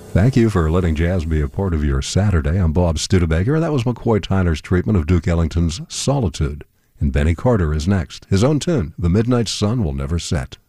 Thank you for letting jazz be a part of your Saturday. I'm Bob Studebaker, and that was McCoy Tyner's treatment of Duke Ellington's Solitude. And Benny Carter is next. His own tune, The Midnight Sun Will Never Set.